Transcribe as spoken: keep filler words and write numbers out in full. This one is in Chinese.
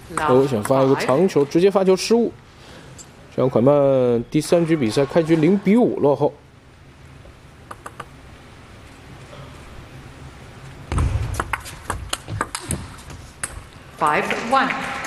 哦，想发一个长球，直接发球失误。这样快慢第三局比赛开局零比五落后。 Five one。